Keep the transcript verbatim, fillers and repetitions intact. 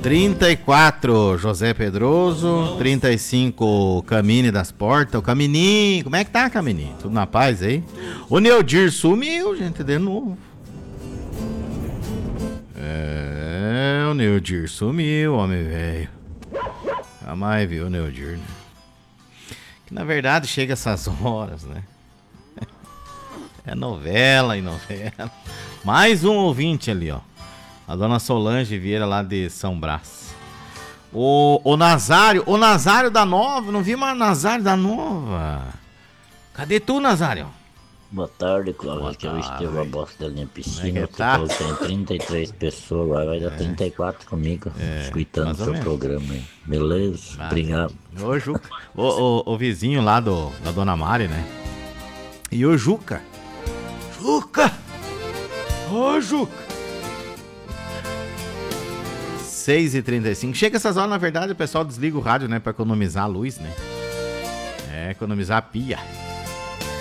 trinta e quatro, José Pedroso. trinta e cinco, Camine das Portas. O Camininho, como é que tá, Camininho? Tudo na paz aí? O Neodir sumiu, gente, de novo. É, o Neodir sumiu, homem velho. Jamais viu o Neodir, né? Que na verdade chega essas horas, né? É novela e novela. Mais um ouvinte ali, ó. A dona Solange Vieira lá de São Brás. O, o Nazário, o Nazário da Nova, não vi mais Nazário da Nova. Cadê tu, Nazário? Boa tarde, Cláudio. Aqui é o Estevão Bosta da linha piscina. É que tá? Você falou que tem trinta e três pessoas lá, vai dar é. trinta e quatro comigo, é, escutando o seu menos. programa aí. Beleza? Ah, obrigado. Ô, Juca. O, o, o vizinho lá do, da Dona Mari, né? E o Juca. Juca! Ô, Juca! seis e trinta e cinco. Chega essas horas, na verdade, o pessoal desliga o rádio, né? Pra economizar a luz, né? É, economizar a pia.